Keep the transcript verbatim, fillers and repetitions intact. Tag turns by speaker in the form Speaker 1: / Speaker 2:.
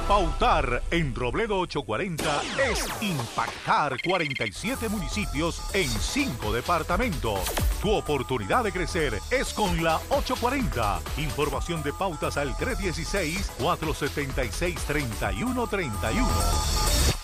Speaker 1: Pautar en Robledo ochocientos cuarenta es impactar cuarenta y siete municipios en cinco departamentos. Tu oportunidad de crecer es con la ochocientos cuarenta. Información de pautas al tres uno seis, cuatro siete seis, tres uno tres uno.